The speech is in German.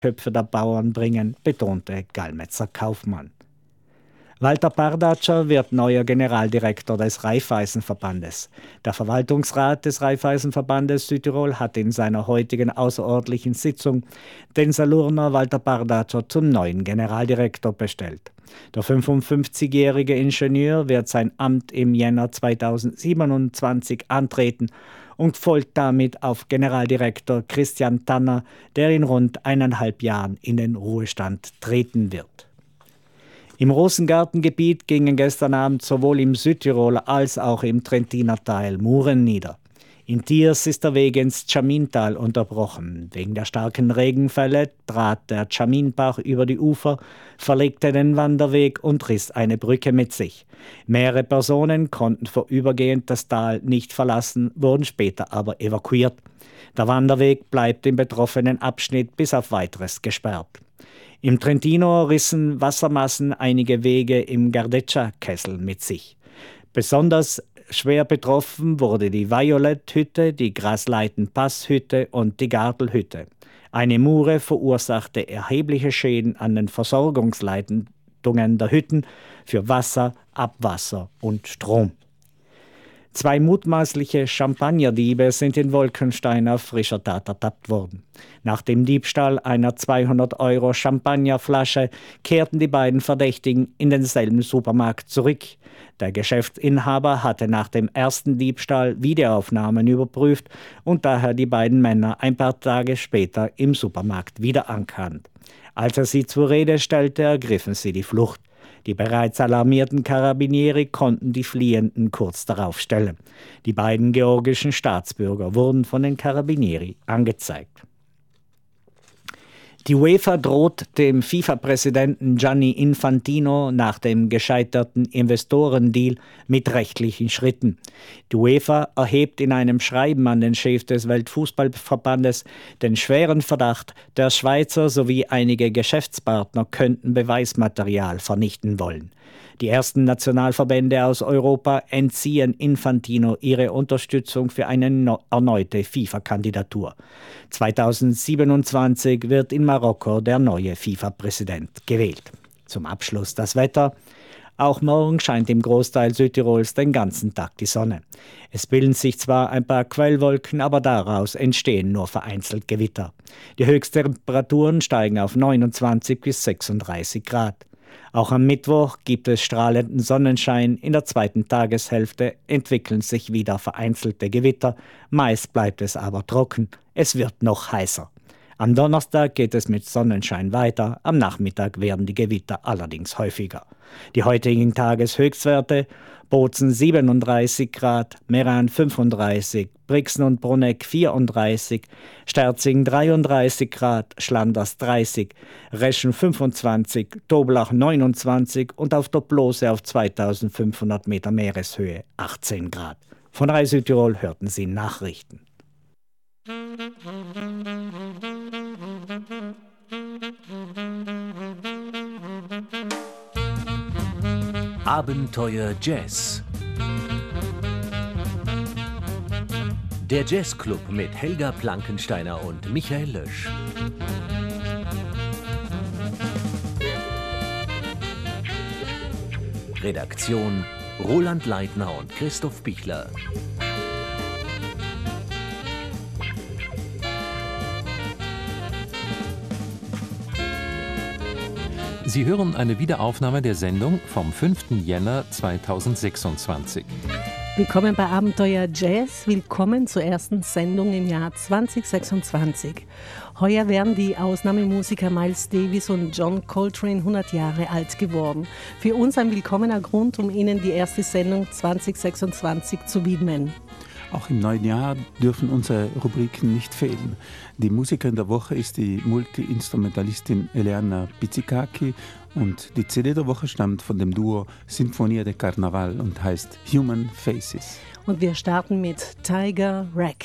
Köpfe der Bauern bringen, betonte Gallmetzer Kaufmann. Walter Bardatscher wird neuer Generaldirektor des Raiffeisenverbandes. Der Verwaltungsrat des Raiffeisenverbandes Südtirol hat in seiner heutigen außerordentlichen Sitzung den Salurner Walter Bardatscher zum neuen Generaldirektor bestellt. Der 55-jährige Ingenieur wird sein Amt im Jänner 2027 antreten und folgt damit auf Generaldirektor Christian Tanner, der in rund 1,5 Jahren in den Ruhestand treten wird. Im Rosengartengebiet gingen gestern Abend sowohl im Südtiroler als auch im Trentiner Teil Muren nieder. In Tiers ist der Weg ins Tschamintal unterbrochen. Wegen der starken Regenfälle trat der Tschaminbach über die Ufer, verlegte den Wanderweg und riss eine Brücke mit sich. Mehrere Personen konnten vorübergehend das Tal nicht verlassen, wurden später aber evakuiert. Der Wanderweg bleibt im betroffenen Abschnitt bis auf Weiteres gesperrt. Im Trentino rissen Wassermassen einige Wege im Gardeccia-Kessel mit sich. Besonders schwer betroffen wurde die Violet-Hütte, die Grasleiten-Pass-Hütte und die Gartelhütte. Eine Mure verursachte erhebliche Schäden an den Versorgungsleitungen der Hütten für Wasser, Abwasser und Strom. 2 mutmaßliche Champagnerdiebe sind in Wolkenstein auf frischer Tat ertappt worden. Nach dem Diebstahl einer 200 € Champagnerflasche kehrten die beiden Verdächtigen in denselben Supermarkt zurück. Der Geschäftsinhaber hatte nach dem ersten Diebstahl Videoaufnahmen überprüft und daher die beiden Männer ein paar Tage später im Supermarkt wieder erkannt. Als er sie zur Rede stellte, ergriffen sie die Flucht. Die bereits alarmierten Carabinieri konnten die Fliehenden kurz darauf stellen. Die beiden georgischen Staatsbürger wurden von den Carabinieri angezeigt. Die UEFA droht dem FIFA-Präsidenten Gianni Infantino nach dem gescheiterten Investorendeal mit rechtlichen Schritten. Die UEFA erhebt in einem Schreiben an den Chef des Weltfußballverbandes den schweren Verdacht, der Schweizer sowie einige Geschäftspartner könnten Beweismaterial vernichten wollen. Die ersten Nationalverbände aus Europa entziehen Infantino ihre Unterstützung für eine erneute FIFA-Kandidatur. 2027 wird in Marokko der neue FIFA-Präsident gewählt. Zum Abschluss das Wetter. Auch morgen scheint im Großteil Südtirols den ganzen Tag die Sonne. Es bilden sich zwar ein paar Quellwolken, aber daraus entstehen nur vereinzelt Gewitter. Die Höchsttemperaturen steigen auf 29 bis 36 Grad. Auch am Mittwoch gibt es strahlenden Sonnenschein. In der zweiten Tageshälfte entwickeln sich wieder vereinzelte Gewitter. Meist bleibt es aber trocken. Es wird noch heißer. Am Donnerstag geht es mit Sonnenschein weiter. Am Nachmittag werden die Gewitter allerdings häufiger. Die heutigen Tageshöchstwerte: Bozen 37 Grad, Meran 35, Brixen und Bruneck 34, Sterzing 33 Grad, Schlanders 30, Reschen 25, Toblach 29 und auf der Blose auf 2500 Meter Meereshöhe 18 Grad. Von Rai Südtirol hörten Sie Nachrichten. Abenteuer Jazz. Der Jazzclub mit Helga Plankensteiner und Michael Lösch. Redaktion Roland Leitner und Christoph Bichler. Sie hören eine Wiederaufnahme der Sendung vom 5. Jänner 2026. Willkommen bei Abenteuer Jazz, willkommen zur ersten Sendung im Jahr 2026. Heuer wären die Ausnahmemusiker Miles Davis und John Coltrane 100 Jahre alt geworden. Für uns ein willkommener Grund, um Ihnen die erste Sendung 2026 zu widmen. Auch im neuen Jahr dürfen unsere Rubriken nicht fehlen. Die Musikerin der Woche ist die Multi-Instrumentalistin Eleana Pizzicacchi und die CD der Woche stammt von dem Duo Sinfonia de Carnaval und heißt Human Faces. Und wir starten mit Tiger Rag.